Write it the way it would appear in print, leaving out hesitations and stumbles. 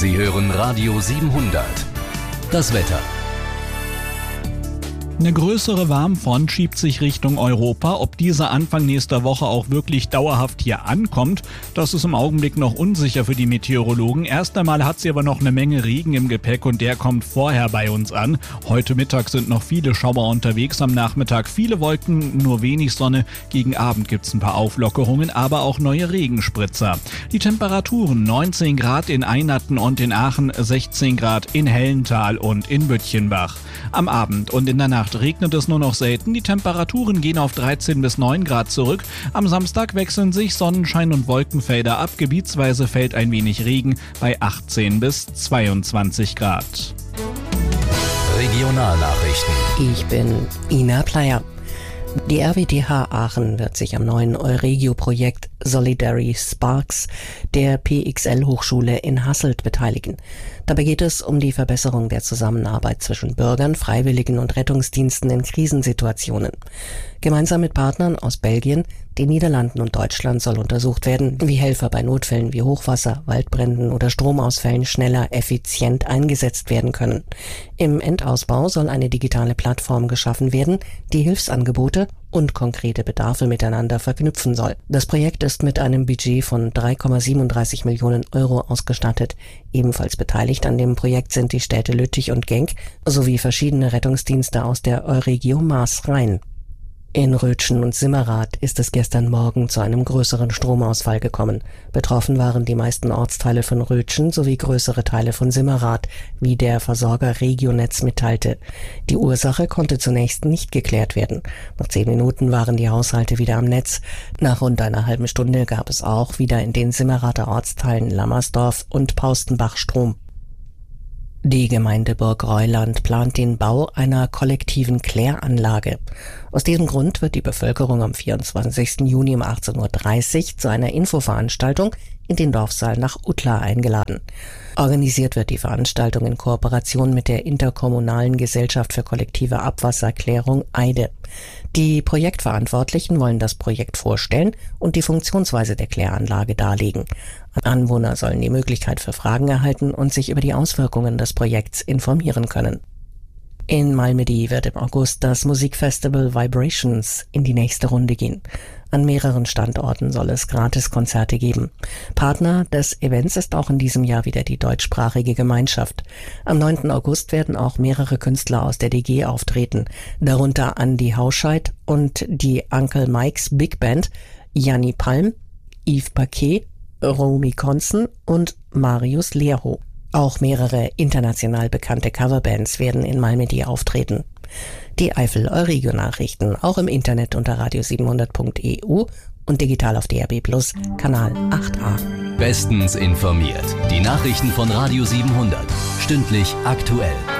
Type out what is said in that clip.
Sie hören Radio 700. Das Wetter. Eine größere Warmfront schiebt sich Richtung Europa. Ob diese Anfang nächster Woche auch wirklich dauerhaft hier ankommt, das ist im Augenblick noch unsicher für die Meteorologen. Erst einmal hat sie aber noch eine Menge Regen im Gepäck und der kommt vorher bei uns an. Heute Mittag sind noch viele Schauer unterwegs, am Nachmittag viele Wolken, nur wenig Sonne. Gegen Abend gibt's ein paar Auflockerungen, aber auch neue Regenspritzer. Die Temperaturen 19 Grad in Einerten und in Aachen, 16 Grad in Hellental und in Büttchenbach. Am Abend und in der Nacht regnet es nur noch selten. Die Temperaturen gehen auf 13 bis 9 Grad zurück. Am Samstag wechseln sich Sonnenschein und Wolkenfelder ab. Gebietsweise fällt ein wenig Regen bei 18 bis 22 Grad. Regionalnachrichten. Ich bin Ina Pleyer. Die RWTH Aachen wird sich am neuen Euregio-Projekt Solidary Sparks der PXL-Hochschule in Hasselt beteiligen. Dabei geht es um die Verbesserung der Zusammenarbeit zwischen Bürgern, Freiwilligen und Rettungsdiensten in Krisensituationen. Gemeinsam mit Partnern aus Belgien, den Niederlanden und Deutschland soll untersucht werden, wie Helfer bei Notfällen wie Hochwasser, Waldbränden oder Stromausfällen schneller, effizient eingesetzt werden können. Im Endausbau soll eine digitale Plattform geschaffen werden, die Hilfsangebote und konkrete Bedarfe miteinander verknüpfen soll. Das Projekt ist mit einem Budget von 3,37 Millionen Euro ausgestattet. Ebenfalls beteiligt an dem Projekt sind die Städte Lüttich und Genk sowie verschiedene Rettungsdienste aus der Euregio Maas-Rhein. In Rötschen und Simmerath ist es gestern Morgen zu einem größeren Stromausfall gekommen. Betroffen waren die meisten Ortsteile von Rötschen sowie größere Teile von Simmerath, wie der Versorger Regionetz mitteilte. Die Ursache konnte zunächst nicht geklärt werden. Nach 10 Minuten waren die Haushalte wieder am Netz. Nach rund einer halben Stunde gab es auch wieder in den Simmerather Ortsteilen Lammersdorf und Paustenbach Strom. Die Gemeinde Burgreuland plant den Bau einer kollektiven Kläranlage. Aus diesem Grund wird die Bevölkerung am 24. Juni um 18.30 Uhr zu einer Infoveranstaltung in den Dorfsaal nach Uttlar eingeladen. Organisiert wird die Veranstaltung in Kooperation mit der Interkommunalen Gesellschaft für kollektive Abwasserklärung EIDE. Die Projektverantwortlichen wollen das Projekt vorstellen und die Funktionsweise der Kläranlage darlegen. Anwohner sollen die Möglichkeit für Fragen erhalten und sich über die Auswirkungen des Projekts informieren können. In Malmedy wird im August das Musikfestival Vibrations in die nächste Runde gehen. An mehreren Standorten soll es Gratiskonzerte geben. Partner des Events ist auch in diesem Jahr wieder die deutschsprachige Gemeinschaft. Am 9. August werden auch mehrere Künstler aus der DG auftreten, darunter Andy Hauscheid und die Uncle Mike's Big Band, Janni Palm, Yves Paquet, Romy Konzen und Marius Leerho. Auch mehrere international bekannte Coverbands werden in Malmedy auftreten. Die Eifel-Euregio-Nachrichten auch im Internet unter radio700.eu und digital auf DAB+ Kanal 8a. Bestens informiert. Die Nachrichten von Radio 700. Stündlich aktuell.